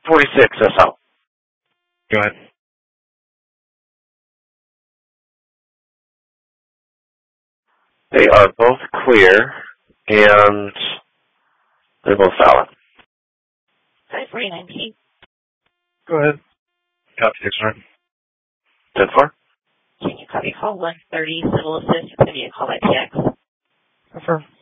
46 SL. Go ahead. They are both clear, and they're both valid. 549P. Go ahead. Copy 600. 10-4. Can you copy call 130 Civil Assist? It's going to be a call by PX. Confirm.